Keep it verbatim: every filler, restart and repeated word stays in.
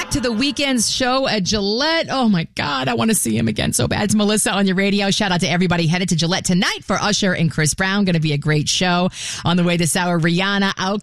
to the weekend's show at Gillette. Oh my God, I want to see him again so bad. It's Melissa on your radio. Shout out to everybody headed to Gillette tonight for Usher and Chris Brown. Going to be a great show. On the way this hour, Rihanna, Outkast.